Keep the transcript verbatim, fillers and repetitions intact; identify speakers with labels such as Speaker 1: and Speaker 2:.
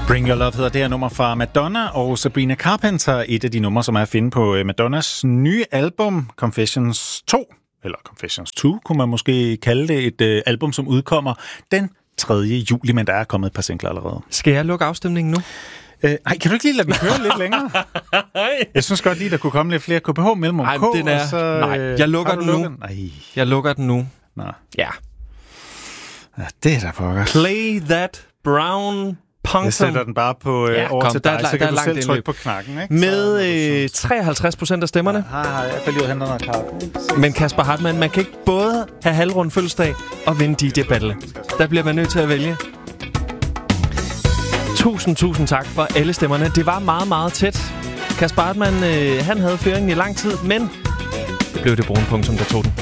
Speaker 1: Bring Your Love hedder det her nummer fra Madonna og Sabrina Carpenter. Et af de numre, som er at finde på Madonnas nye album, Confessions to, eller Confessions to, kunne man måske kalde det. Et øh, album, som udkommer den tredje juli, men der er kommet et par singler allerede.
Speaker 2: Skal jeg lukke afstemningen nu?
Speaker 1: Øh, nej, kan du ikke lige lade den køre lidt længere? Jeg synes godt lige, der kunne komme lidt flere K P H mellem om
Speaker 2: Ej,
Speaker 1: K.
Speaker 2: den er...
Speaker 1: Så,
Speaker 2: Nej, jeg lukker den nu.
Speaker 1: Nej.
Speaker 2: Jeg lukker den nu.
Speaker 1: Nå.
Speaker 2: Ja.
Speaker 1: Ja, det er da pokker.
Speaker 2: Play that brown punktum.
Speaker 1: Jeg sætter den bare på øh,
Speaker 2: Ja,
Speaker 1: over
Speaker 2: kom,
Speaker 1: til
Speaker 2: der
Speaker 1: dig,
Speaker 2: er-
Speaker 1: så
Speaker 2: der
Speaker 1: kan
Speaker 2: er
Speaker 1: du
Speaker 2: langt
Speaker 1: selv
Speaker 2: indløb.
Speaker 1: trykke på knakken, ikke?
Speaker 2: Med
Speaker 1: Så,
Speaker 2: øh, treoghalvtreds procent af stemmerne.
Speaker 1: Hej, hej, jeg kan lige hente noget kaffe.
Speaker 2: Men Kasper Hartmann, man kan ikke både have halvrund fødselsdag og vinde D J Battle. Der bliver man nødt til at vælge. Tusind, tusind tak for alle stemmerne. Det var meget, meget tæt. Kasper Hartmann, øh, han havde føringen i lang tid, men det blev det brune punktum, der tog den.